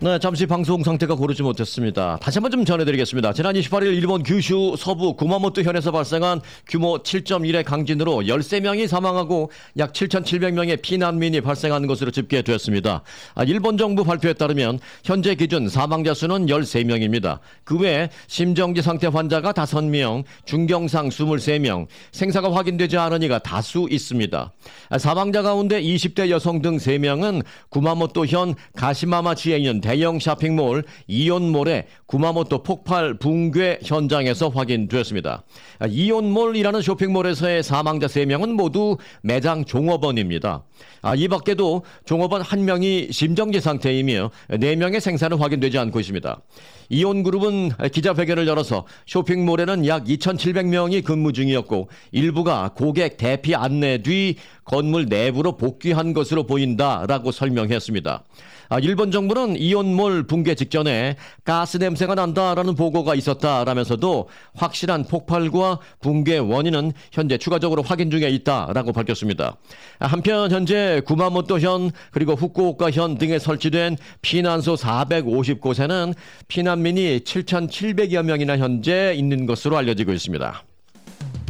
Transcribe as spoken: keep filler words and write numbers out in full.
네, 잠시 방송 상태가 고르지 못했습니다. 다시 한번 좀 전해드리겠습니다. 지난 이십팔 일 일본 규슈 서부 구마모토 현에서 발생한 규모 칠 점 일의 강진으로 열세 명이 사망하고 약 칠천칠백 명의 피난민이 발생한 것으로 집계됐습니다. 아, 일본 정부 발표에 따르면 현재 기준 사망자 수는 열세 명입니다. 그 외에 심정지 상태 환자가 다섯 명, 중경상 이십삼 명, 생사가 확인되지 않은 이가 다수 있습니다. 아, 사망자 가운데 이십 대 여성 등 세 명은 구마모토현 가시마마치에 있는 대형 쇼핑몰 이온몰의 구마모토 폭발 붕괴 현장에서 확인됐습니다. 이온몰이라는 쇼핑몰에서의 사망자 세 명은 모두 매장 종업원입니다. 아, 이 밖에도 종업원 한 명이 심정지 상태이며 네 명의 생사는 확인되지 않고 있습니다. 이온그룹은 기자회견을 열어서 쇼핑몰에는 약 이천칠백 명이 근무 중이었고 일부가 고객 대피 안내 뒤 건물 내부로 복귀한 것으로 보인다라고 설명했습니다. 아, 일본 정부는 이온몰 붕괴 직전에 가스 냄새가 난다라는 보고가 있었다라면서도 확실한 폭발과 붕괴 원인은 현재 추가적으로 확인 중에 있다라고 밝혔습니다. 아, 한편 현재 구마모토현 그리고 후쿠오카현 등에 설치된 피난소 사백오십 곳에는 피난민이 칠천칠백여 명이나 현재 있는 것으로 알려지고 있습니다.